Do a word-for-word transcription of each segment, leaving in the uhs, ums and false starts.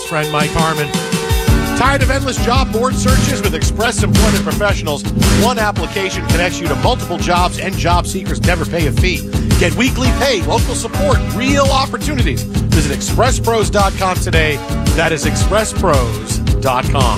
friend Mike Harmon. Tired of endless job board searches? With Express Employment Professionals, one application connects you to multiple jobs, and job seekers never pay a fee. Get weekly pay, local support, real opportunities. Visit express pros dot com today. That is express pros dot com.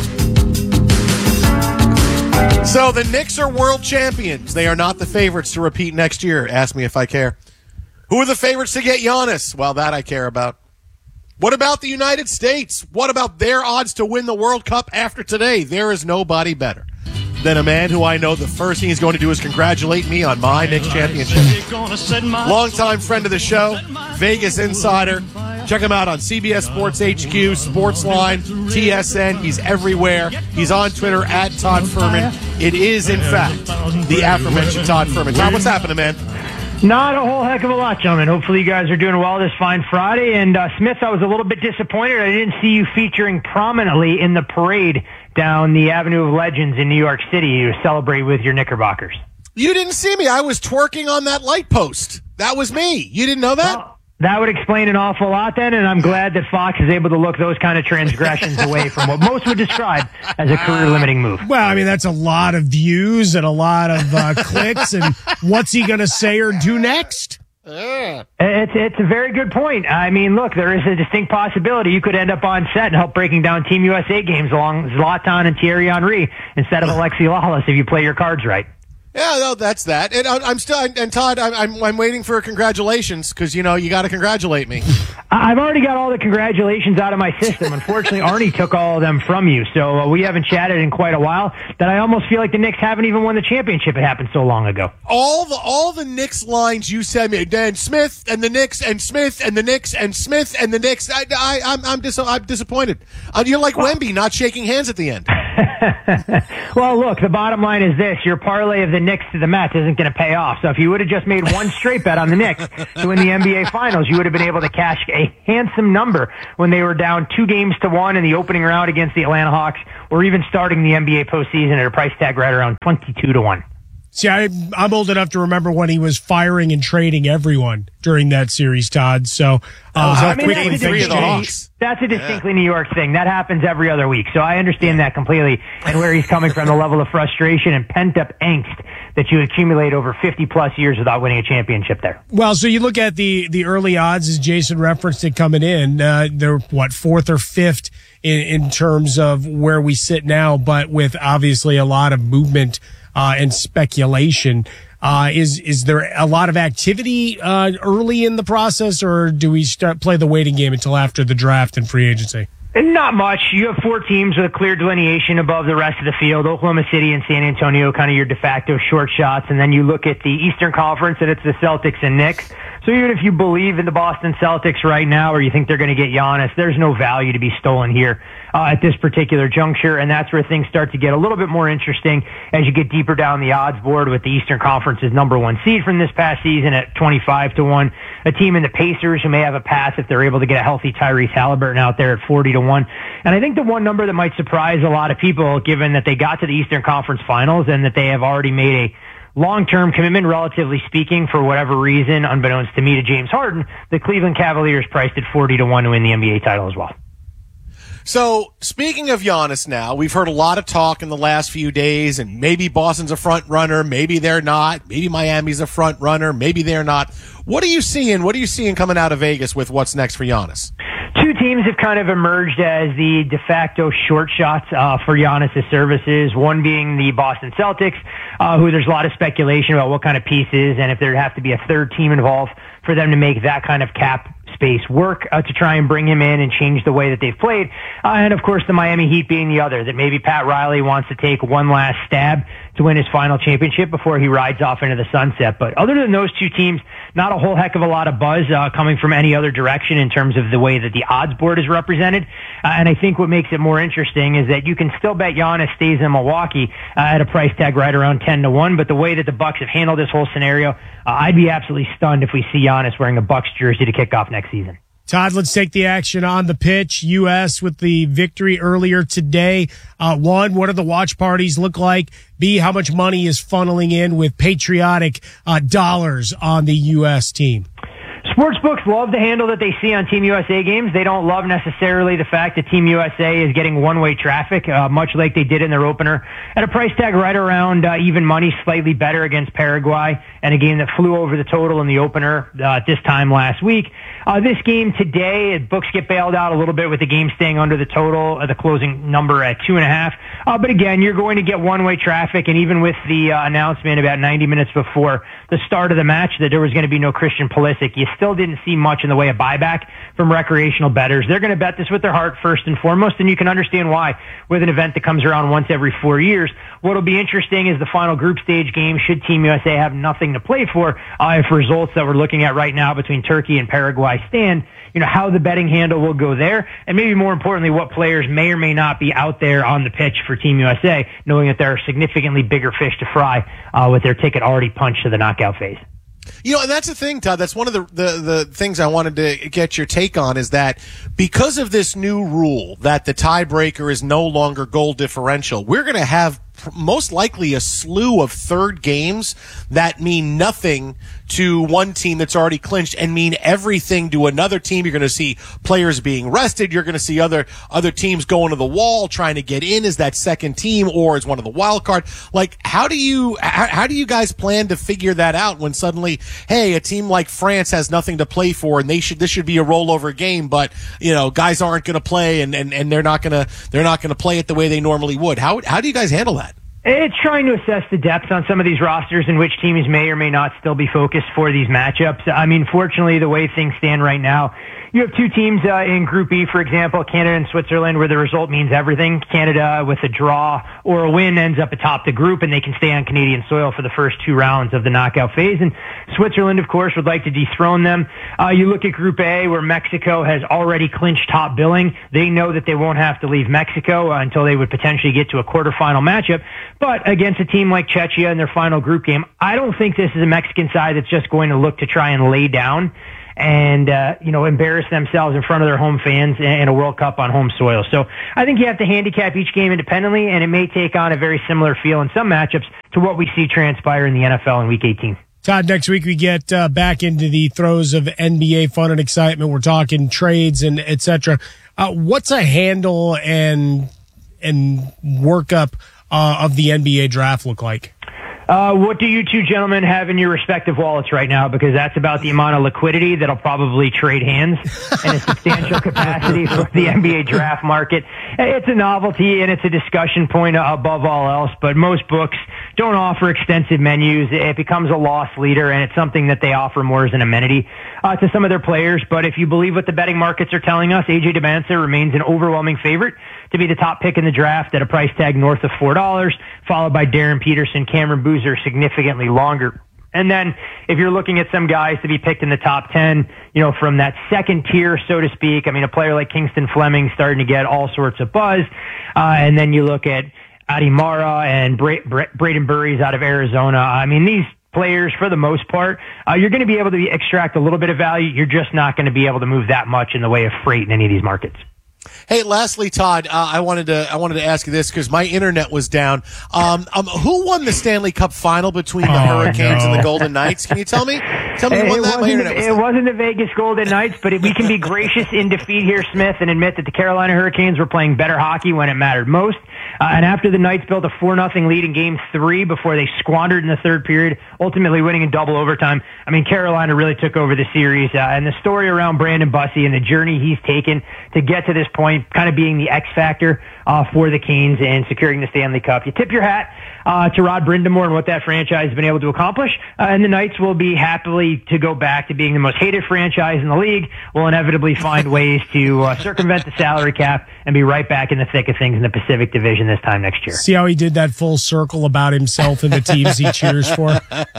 So the Knicks are world champions. They are not the favorites to repeat next year. Ask me if I care. Who are the favorites to get Giannis? Well, that I care about. What about the United States? What about their odds to win the World Cup after today? There is nobody better than a man who I know the first thing he's going to do is congratulate me on my Knicks championship. Longtime friend of the show, Vegas insider. Check him out on C B S Sports H Q, Sportsline, T S N. He's everywhere. He's on Twitter at Todd Fuhrman. It is, in fact, the aforementioned Todd Fuhrman. Todd, what's happening, man? Not a whole heck of a lot, gentlemen. Hopefully you guys are doing well this fine Friday. And uh, Smith, I was a little bit disappointed. I didn't see you featuring prominently in the parade down the Avenue of Legends in New York City to celebrate with your Knickerbockers. You didn't see me. I was twerking on that light post. That was me. You didn't know that? Well, that would explain an awful lot then, and I'm glad that Fox is able to look those kind of transgressions away from what most would describe as a career-limiting move. Well, I mean, that's a lot of views and a lot of uh, clicks, and what's he going to say or do next? Yeah. It's it's a very good point. I mean, look, there is a distinct possibility you could end up on set and help breaking down Team U S A games along Zlatan and Thierry Henry instead of Alexi Lalas if you play your cards right. Yeah, no, that's that. And I'm still, and Todd, I'm, I'm, I'm waiting for congratulations because, you know, you got to congratulate me. I've already got all the congratulations out of my system. Unfortunately, Arnie took all of them from you, so uh, we haven't chatted in quite a while. That I almost feel like the Knicks haven't even won the championship. It happened so long ago. All the all the Knicks lines you said me, Dan Smith and the Knicks and Smith and the Knicks and Smith and the Knicks. I, I, I'm, I'm, dis- I'm disappointed. Uh, you're like well, Wemby, not shaking hands at the end. Well, look, the bottom line is this: your parlay of the Knicks to the Mets isn't going to pay off. So if you would have just made one straight bet on the Knicks to win the N B A Finals, you would have been able to cash a handsome number when they were down two games to one in the opening round against the Atlanta Hawks, or even starting the N B A postseason at a price tag right around twenty-two to one. See, I, I'm old enough to remember when he was firing and trading everyone during that series, Todd. So, uh, I mean, that's, three of the Hawks. That's a distinctly yeah. New York thing. That happens every other week. So I understand that completely, and where he's coming from, the level of frustration and pent-up angst that you accumulate over fifty plus years without winning a championship there. Well, so you look at the, the early odds, as Jason referenced it coming in, uh, they're what, fourth or fifth in, in terms of where we sit now, but with obviously a lot of movement Uh, and speculation. Uh, is, is there a lot of activity, uh, early in the process, or do we start play the waiting game until after the draft and free agency? Not much. You have four teams with a clear delineation above the rest of the field. Oklahoma City and San Antonio, kind of your de facto short shots. And then you look at the Eastern Conference, and it's the Celtics and Knicks. So even if you believe in the Boston Celtics right now, or you think they're going to get Giannis, there's no value to be stolen here uh, at this particular juncture. And that's where things start to get a little bit more interesting as you get deeper down the odds board with the Eastern Conference's number one seed from this past season at twenty-five to one. A team in the Pacers who may have a pass if they're able to get a healthy Tyrese Halliburton out there at forty to one. And I think the one number that might surprise a lot of people, given that they got to the Eastern Conference Finals and that they have already made a long-term commitment, relatively speaking, for whatever reason, unbeknownst to me, to James Harden, the Cleveland Cavaliers priced at forty to one to win the N B A title as well. So, speaking of Giannis now, we've heard a lot of talk in the last few days, and maybe Boston's a front runner, maybe they're not, maybe Miami's a front runner, maybe they're not. What are you seeing? What are you seeing coming out of Vegas with what's next for Giannis? Two teams have kind of emerged as the de facto short shots uh, for Giannis' services, one being the Boston Celtics, uh, who there's a lot of speculation about what kind of pieces and if there'd have to be a third team involved for them to make that kind of cap space work uh, to try and bring him in and change the way that they've played. Uh, and, of course, the Miami Heat being the other, that maybe Pat Riley wants to take one last stab to win his final championship before he rides off into the sunset. But other than those two teams, not a whole heck of a lot of buzz uh, coming from any other direction in terms of the way that the odds board is represented. Uh, and I think what makes it more interesting is that you can still bet Giannis stays in Milwaukee uh, at a price tag right around ten to one. But the way that the Bucks have handled this whole scenario, uh, I'd be absolutely stunned if we see Giannis wearing a Bucks jersey to kick off next season. Todd, let's take the action on the pitch. U S with the victory earlier today. Uh, one, what do the watch parties look like? B, how much money is funneling in with patriotic uh, dollars on the U S team? Sportsbooks love the handle that they see on Team U S A games. They don't love necessarily the fact that Team U S A is getting one-way traffic, uh, much like they did in their opener, at a price tag right around uh, even money, slightly better against Paraguay, and a game that flew over the total in the opener uh, this time last week. Uh, this game today, books get bailed out a little bit with the game staying under the total, uh, the closing number at two and a half. Uh, but again, you're going to get one-way traffic, and even with the uh, announcement about ninety minutes before the start of the match that there was going to be no Christian Pulisic, you still didn't see much in the way of buyback from recreational bettors. They're going to bet this with their heart first and foremost, and you can understand why with an event that comes around once every four years. What'll be interesting is the final group stage game, should Team U S A have nothing to play for, uh, if results that we're looking at right now between Turkey and Paraguay stand, you know, how the betting handle will go there, and maybe more importantly, what players may or may not be out there on the pitch for Team U S A, knowing that there are significantly bigger fish to fry uh, with their ticket already punched to the knockout phase. You know, and that's the thing, Todd. That's one of the, the, the things I wanted to get your take on, is that because of this new rule that the tiebreaker is no longer goal differential, we're going to have most likely a slew of third games that mean nothing to one team that's already clinched and mean everything to another team. You're going to see players being rested. You're going to see other other teams going to the wall trying to get in as that second team or as one of the wild card. Like, how do you how, how do you guys plan to figure that out when suddenly, hey, a team like France has nothing to play for and they should this should be a rollover game, but you know, guys aren't going to play and, and, and they're not going to they're not going to play it the way they normally would. How how do you guys handle that? It's trying to assess the depth on some of these rosters in which teams may or may not still be focused for these matchups. I mean, fortunately, the way things stand right now, you have two teams uh, in Group E, for example, Canada and Switzerland, where the result means everything. Canada, with a draw or a win, ends up atop the group, and they can stay on Canadian soil for the first two rounds of the knockout phase. And Switzerland, of course, would like to dethrone them. Uh, you look at Group A, where Mexico has already clinched top billing. They know that they won't have to leave Mexico uh, until they would potentially get to a quarterfinal matchup. But against a team like Czechia in their final group game, I don't think this is a Mexican side that's just going to look to try and lay down and, uh, you know, embarrass themselves in front of their home fans in a World Cup on home soil. So I think you have to handicap each game independently, and it may take on a very similar feel in some matchups to what we see transpire in the N F L in Week eighteen. Todd, next week we get uh, back into the throes of N B A fun and excitement. We're talking trades and et cetera. Uh, what's a handle and and workup uh, of the N B A draft look like? Uh, what do you two gentlemen have in your respective wallets right now? Because that's about the amount of liquidity that'll probably trade hands in a substantial capacity for the N B A draft market. It's a novelty and it's a discussion point above all else, but most books don't offer extensive menus. It becomes a loss leader, and it's something that they offer more as an amenity uh, to some of their players. But if you believe what the betting markets are telling us, A J Demansah remains an overwhelming favorite to be the top pick in the draft at a price tag north of four dollars, followed by Darren Peterson, Cameron Boozer significantly longer. And then if you're looking at some guys to be picked in the top ten, you know, from that second tier, so to speak, I mean, a player like Kingston Fleming starting to get all sorts of buzz. Uh, and then you look at Adi Mara and Bra- Bra- Braden Burries out of Arizona. I mean, these players, for the most part, uh, you're going to be able to extract a little bit of value. You're just not going to be able to move that much in the way of freight in any of these markets. Hey, lastly, Todd, uh, I wanted to I wanted to ask you this because my internet was down. Um, um, who won the Stanley Cup final between the Oh, Hurricanes no. and the Golden Knights? Can you tell me? Tell me who It won that. My wasn't, internet was it down. wasn't the Vegas Golden Knights, but we can be gracious in defeat here, Smith, and admit that the Carolina Hurricanes were playing better hockey when it mattered most. Uh, and after the Knights built a four nothing lead in Game three before they squandered in the third period, ultimately winning in double overtime, I mean, Carolina really took over the series. Uh, and the story around Brandon Bussey and the journey he's taken to get to this point, kind of being the X factor uh, for the Canes and securing the Stanley Cup. You tip your hat uh, to Rod Brind'Amour and what that franchise has been able to accomplish. Uh, and the Knights will be happily to go back to being the most hated franchise in the league. Will inevitably find ways to uh, circumvent the salary cap and be right back in the thick of things in the Pacific Division this time next year. See how he did that full circle about himself and the teams he cheers for?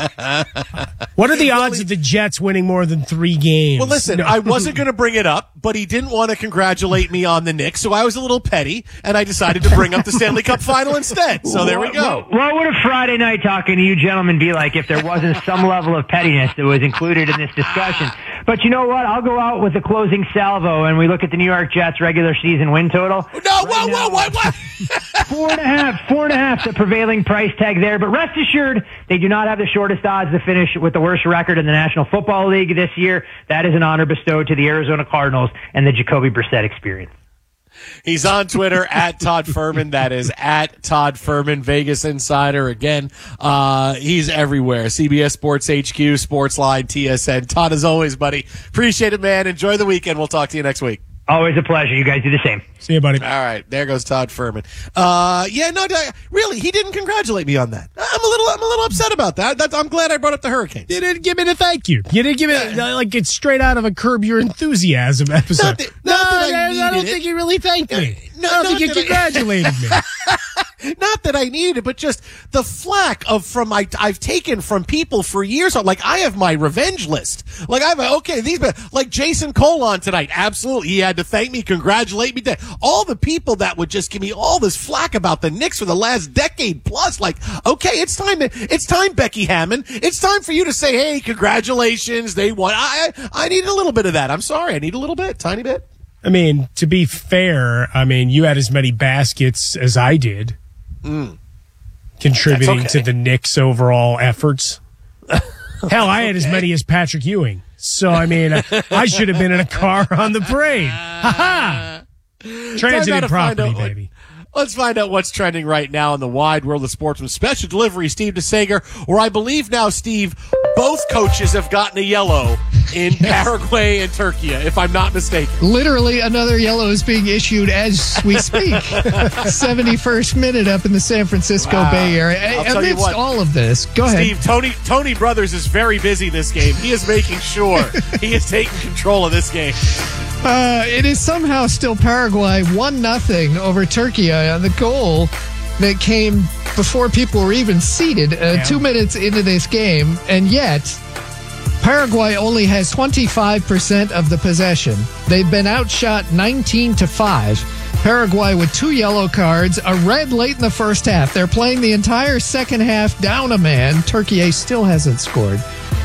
What are the odds of the Jets winning more than three games? Well, listen, No. I wasn't going to bring it up, but he didn't want to congratulate me on the Knicks, so I was a little petty, and I decided to bring up the Stanley Cup final instead. So there we go. What, what would a Friday night talking to you gentlemen be like if there wasn't some level of pettiness that was included in this discussion? But you know what? I'll go out with the closing salvo, and we look at the New York Jets regular season win total. No, whoa, right whoa, whoa, whoa, Four and a half, four and a half, the prevailing price tag there. But rest assured, they do not have the shortest odds to finish with the worst record in the National Football League this year. That is an honor bestowed to the Arizona Cardinals and the Jacoby Brissett experience. He's on Twitter at Todd Furman. That is at Todd Furman, Vegas Insider. Again, uh, he's everywhere. C B S Sports H Q, Sportsline, T S N. Todd, as always, buddy. Appreciate it, man. Enjoy the weekend. We'll talk to you next week. Always a pleasure. You guys do the same. See you, buddy. All right, there goes Todd Furman. Uh, yeah, no, really, he didn't congratulate me on that. I'm a little, I'm a little upset about that. That's, I'm glad I brought up the Hurricanes. You didn't give me the thank you. You didn't give it like it's straight out of a Curb Your Enthusiasm episode. Not that, not no, that I, I, I don't it. think you really thanked me. No, I don't think you congratulated me. Not that I needed it, but just the flack of from I, I've taken from people for years. Like I have my revenge list. Like I've okay these like Jason Cole on tonight. Absolutely, he had to thank me, congratulate me. All the people that would just give me all this flack about the Knicks for the last decade plus. Like okay, it's time. To, it's time, Becky Hammon. It's time for you to say, hey, congratulations, they won. I I need a little bit of that. I'm sorry, I need a little bit, tiny bit. I mean, to be fair, I mean you had as many baskets as I did. Mm. Contributing okay. to the Knicks' overall efforts. Hell, I had okay. as many as Patrick Ewing. So, I mean, I should have been in a car on the parade. Ha ha! Transiting property, out, baby. Let's find out what's trending right now in the wide world of sports with special delivery, Steve DeSager, where I believe now, Steve, both coaches have gotten a yellow in Paraguay and Turkey, if I'm not mistaken. Literally, another yellow is being issued as we speak. seventy-first minute up in the San Francisco wow. Bay Area. I'll Amidst what, all of this, go Steve, ahead. Steve, Tony, Tony Brothers is very busy this game. He is making sure he is taking control of this game. Uh, it is somehow still Paraguay one nothing over Turkey on the goal that came before people were even seated uh, yeah. two minutes into this game, and yet Paraguay only has twenty-five percent of the possession. They've been outshot nineteen to five. Paraguay with two yellow cards, a red late in the first half. They're playing the entire second half down a man. Turkey still hasn't scored.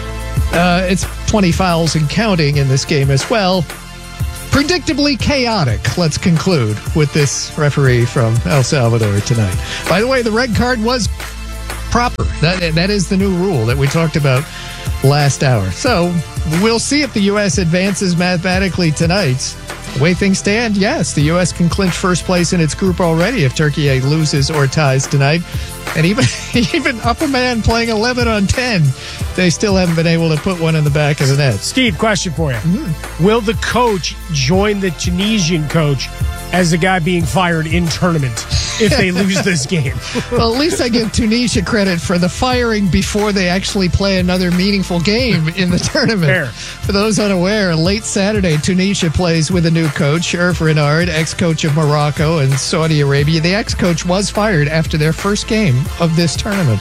Uh, it's twenty fouls and counting in this game as well. Predictably chaotic, let's conclude with this referee from El Salvador tonight. By the way, the red card was proper. That That is the new rule that we talked about last hour. So we'll see if the U S advances mathematically tonight. The way things stand, yes, the U S can clinch first place in its group already if Turkey loses or ties tonight. And even even up a man playing eleven on ten, they still haven't been able to put one in the back of the net. Steve, question for you. Mm-hmm. Will the coach join the Tunisian coach as the guy being fired in tournament if they lose this game? Well, at least I give Tunisia credit for the firing before they actually play another meaningful game in the tournament. Fair. For those unaware, late Saturday, Tunisia plays with a new coach, Hervé Renard, ex-coach of Morocco and Saudi Arabia. The ex-coach was fired after their first game of this tournament.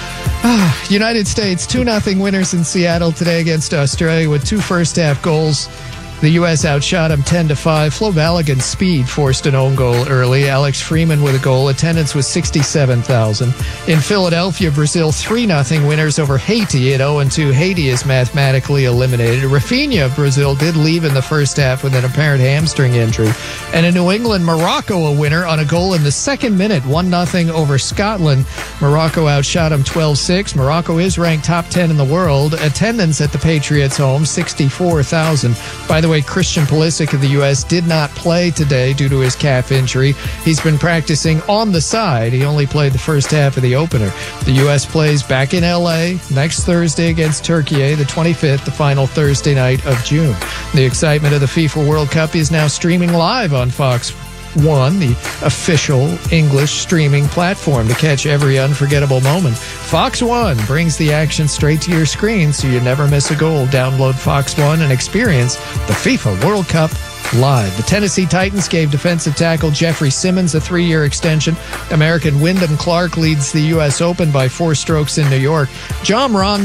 United States, two nothing winners in Seattle today against Australia with two first-half goals. The U S outshot them ten to five. Flo Balogun's speed forced an own goal early. Alex Freeman with a goal. Attendance was sixty-seven thousand. In Philadelphia, Brazil three nothing winners over Haiti at oh and two. Haiti is mathematically eliminated. Rafinha of Brazil did leave in the first half with an apparent hamstring injury. And in New England, Morocco a winner on a goal in the second minute, one nothing over Scotland. Morocco outshot them twelve six. Morocco is ranked top ten in the world. Attendance at the Patriots' home, sixty-four thousand. By the way, Christian Pulisic of the U S did not play today due to his calf injury. He's been practicing on the side. He only played the first half of the opener. The U S plays back in L A next Thursday against Turkey, the twenty-fifth, the final Thursday night of June. The excitement of the FIFA World Cup is now streaming live on Fox One, the official English streaming platform to catch every unforgettable moment. Fox One brings the action straight to your screen so you never miss a goal. Download Fox One and experience the FIFA World Cup live. The Tennessee Titans gave defensive tackle Jeffrey Simmons a three-year extension. American Wyndham Clark leads the U S Open by four strokes in New York. John Ron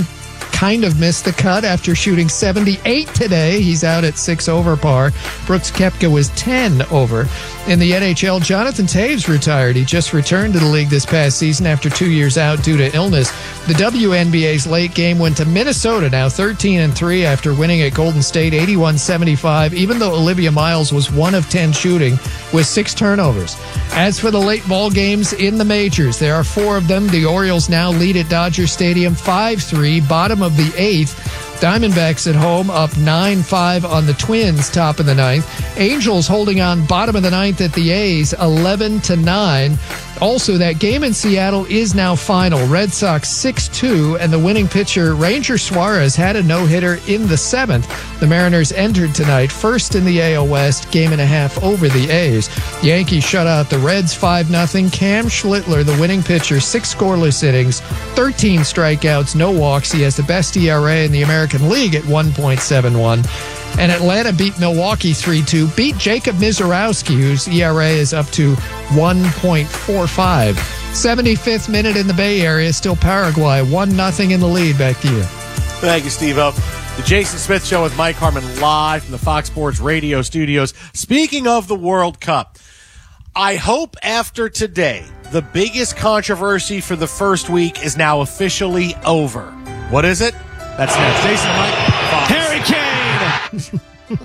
kind of missed the cut after shooting seventy-eight today. He's out at six over par. Brooks Koepka was ten over. In the N H L, Jonathan Toews retired. He just returned to the league this past season after two years out due to illness. The W N B A's late game went to Minnesota, now thirteen and three after winning at Golden State eighty-one seventy-five, even though Olivia Miles was one of ten shooting with six turnovers. As for the late ball games in the majors, there are four of them. The Orioles now lead at Dodger Stadium five three, bottom of the eighth. Diamondbacks at home up nine five on the Twins, top of the ninth. Angels holding on bottom of the ninth at the A's, eleven to nine. Also, that game in Seattle is now final. Red Sox six two, and the winning pitcher, Ranger Suarez, had a no-hitter in the seventh. The Mariners entered tonight first in the A L West, game and a half over the A's. Yankees shut out the Reds five nothing. Cam Schlittler, the winning pitcher, six scoreless innings, thirteen strikeouts, no walks. He has the best E R A in the American League at one point seven one. And Atlanta beat Milwaukee three two, beat Jacob Mizorowski, whose E R A is up to one point four five. seventy-fifth minute in the Bay Area, still Paraguay, one nothing in the lead. Back to you. Thank you, Steve-O. The Jason Smith Show with Mike Harmon live from the Fox Sports Radio studios. Speaking of the World Cup, I hope after today, the biggest controversy for the first week is now officially over. What is it? That's next. Jason and Mike, Fox. Harry Kane! Into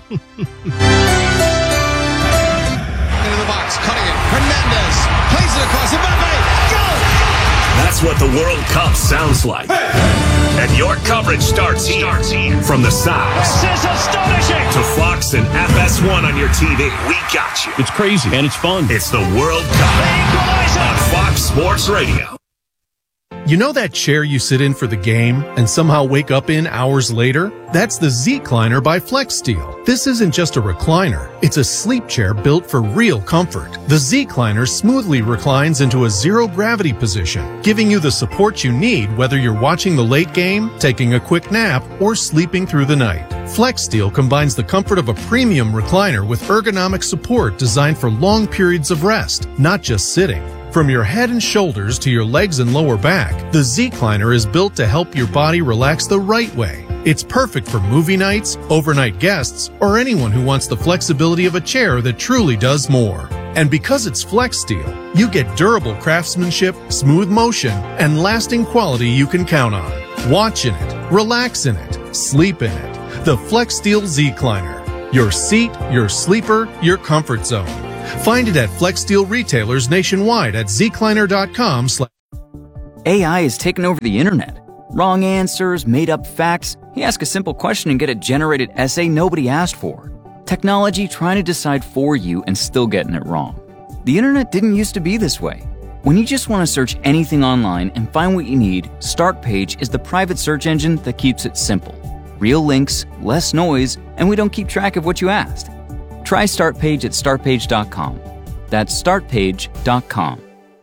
the box, cutting it. Hernandez plays it across. Mbappe, go! That's what the World Cup sounds like. And your coverage starts here. Starts here. From the Sox. This is astonishing! To Fox and F S one on your T V. We got you. It's crazy and it's fun. It's the World Cup on Fox Sports Radio. You know that chair you sit in for the game and somehow wake up in hours later? That's the Z-Cliner by FlexSteel. This isn't just a recliner. It's a sleep chair built for real comfort. The Z-Cliner smoothly reclines into a zero-gravity position, giving you the support you need whether you're watching the late game, taking a quick nap, or sleeping through the night. FlexSteel combines the comfort of a premium recliner with ergonomic support designed for long periods of rest, not just sitting. From your head and shoulders to your legs and lower back, the Z-Cliner is built to help your body relax the right way. It's perfect for movie nights, overnight guests, or anyone who wants the flexibility of a chair that truly does more. And because it's FlexSteel, you get durable craftsmanship, smooth motion, and lasting quality you can count on. Watch in it, relax in it, sleep in it. The FlexSteel Z-Cliner. Your seat, your sleeper, your comfort zone. Find it at FlexSteel retailers nationwide at zcliner dot com. A I has taken over the internet. Wrong answers, made up facts. You ask a simple question and get a generated essay nobody asked for. Technology trying to decide for you and still getting it wrong. The internet didn't used to be this way. When you just want to search anything online and find what you need, StartPage is the private search engine that keeps it simple. Real links, less noise, and we don't keep track of what you asked. Try StartPage at start page dot com. That's start page dot com.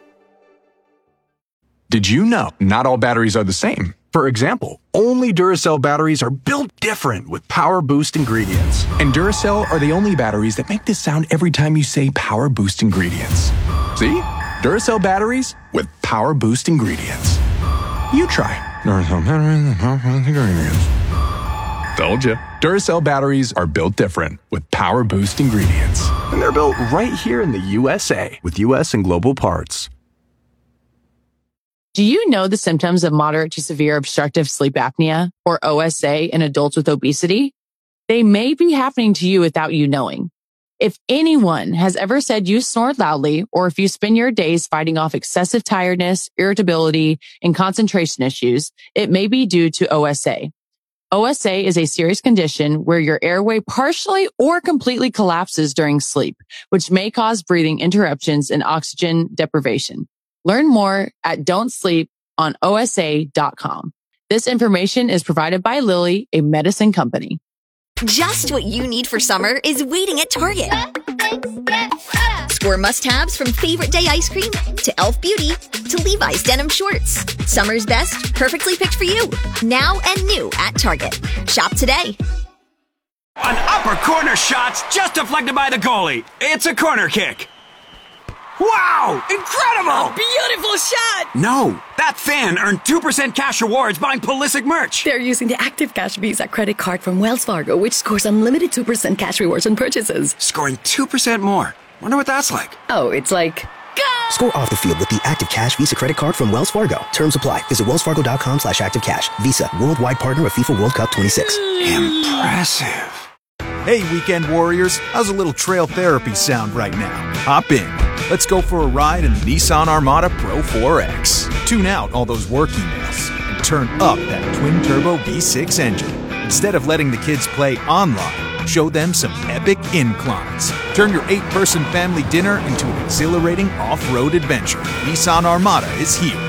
Did you know not all batteries are the same? For example, only Duracell batteries are built different with Power Boost ingredients. And Duracell are the only batteries that make this sound every time you say Power Boost ingredients. See? Duracell batteries with Power Boost ingredients. You try. Duracell batteries with Power Boost ingredients. Told you. Duracell batteries are built different with Power Boost ingredients. And they're built right here in the U S A with U S and global parts. Do you know the symptoms of moderate to severe obstructive sleep apnea, or O S A, in adults with obesity? They may be happening to you without you knowing. If anyone has ever said you snore loudly, or if you spend your days fighting off excessive tiredness, irritability, and concentration issues, it may be due to O S A. O S A is a serious condition where your airway partially or completely collapses during sleep, which may cause breathing interruptions and oxygen deprivation. Learn more at don't sleep on O S A dot com. This information is provided by Lilly, a medicine company. Just what you need for summer is waiting at Target. Score must-haves from favorite day ice cream to e l f Beauty to Levi's denim shorts. Summer's best, perfectly picked for you. Now and new at Target. Shop today. An upper corner shot's just deflected by the goalie. It's a corner kick. Wow! Incredible! Beautiful shot! No, that fan earned two percent cash rewards buying Pulisic merch. They're using the Active Cash Visa credit card from Wells Fargo, which scores unlimited two percent cash rewards on purchases. Scoring two percent more. Wonder what that's like. Oh, it's like... Go! Score off the field with the Active Cash Visa credit card from Wells Fargo. Terms apply. Visit wellsfargo.com slash activecash. Visa, worldwide partner of FIFA World Cup twenty-six. Impressive. Hey, Weekend Warriors, how's a little trail therapy sound right now? Hop in. Let's go for a ride in the Nissan Armada Pro four X. Tune out all those work emails and turn up that twin-turbo V six engine. Instead of letting the kids play online, show them some epic inclines. Turn your eight-person family dinner into an exhilarating off-road adventure. Nissan Armada is here.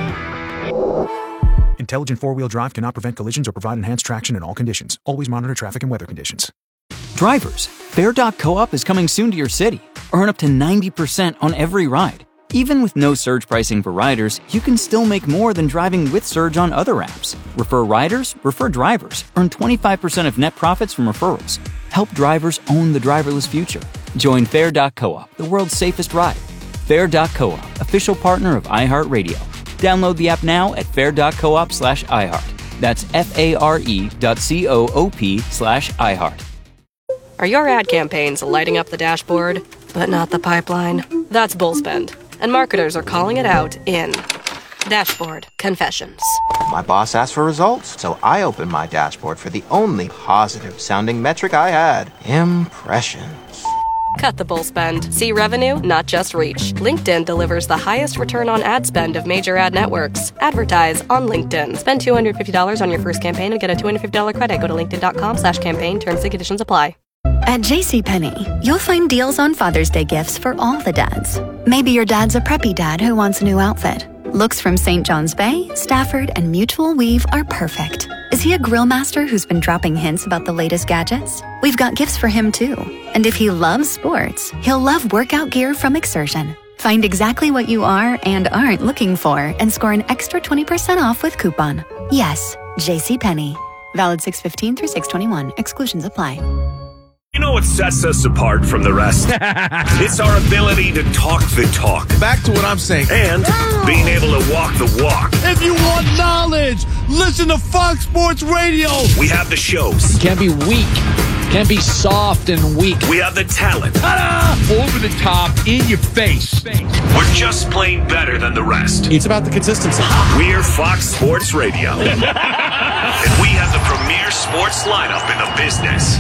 Intelligent four-wheel drive cannot prevent collisions or provide enhanced traction in all conditions. Always monitor traffic and weather conditions. Drivers, Fair dot co-op is coming soon to your city. Earn up to ninety percent on every ride. Even with no surge pricing for riders, you can still make more than driving with Surge on other apps. Refer riders, refer drivers. Earn twenty-five percent of net profits from referrals. Help drivers own the driverless future. Join Fair dot co-op, the world's safest ride. Fair dot co-op, official partner of iHeartRadio. Download the app now at fair dot coop slash iHeart. That's F-A-R-E dot C-O-O-P slash iHeart. Are your ad campaigns lighting up the dashboard, but not the pipeline? That's Bullspend, and marketers are calling it out in Dashboard Confessions. My boss asked for results, so I opened my dashboard for the only positive-sounding metric I had, impressions. Cut the bull spend. See revenue, not just reach. LinkedIn delivers the highest return on ad spend of major ad networks. Advertise on LinkedIn. Spend two hundred fifty dollars on your first campaign and get a two hundred fifty dollars credit. Go to linkedin.com slash campaign. Terms and conditions apply. At JCPenney, you'll find deals on Father's Day gifts for all the dads. Maybe your dad's a preppy dad who wants a new outfit. Looks from Saint John's Bay, Stafford, and Mutual Weave are perfect. Is he a grill master who's been dropping hints about the latest gadgets? We've got gifts for him too. And if he loves sports, he'll love workout gear from Exertion. Find exactly what you are and aren't looking for and score an extra twenty percent off with coupon. Yes, JCPenney. Valid six fifteen through six twenty-one. Exclusions apply. You know what sets us apart from the rest? It's our ability to talk the talk. Back to what I'm saying. And being able to walk the walk. If you want knowledge, listen to Fox Sports Radio. We have the shows. Can't be weak. Can't be soft and weak. We have the talent. Ta-da! Over the top, in your face. We're just plain better than the rest. It's about the consistency. We're Fox Sports Radio. And we have the premier sports lineup in the business.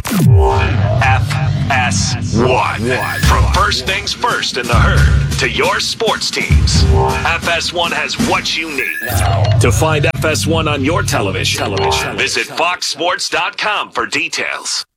F S one. From first things first in the herd to your sports teams, F S one has what you need. To find F S one on your television, television. visit fox sports dot com for details.